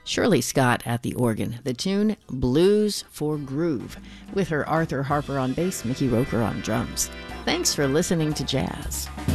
Shirley Scott at the organ. The tune Blues for Groove, with her Arthur Harper on bass, Mickey Roker on drums. Thanks for listening to Jazz.